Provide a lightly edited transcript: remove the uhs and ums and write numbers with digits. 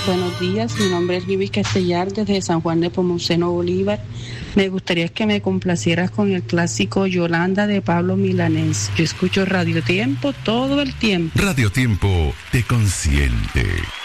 Buenos días, mi nombre es Libby Castellar desde San Juan de Pomuceno, Bolívar. Me gustaría que me complacieras con el clásico Yolanda de Pablo Milanés. Yo escucho Radio Tiempo todo el tiempo. Radio Tiempo te consiente.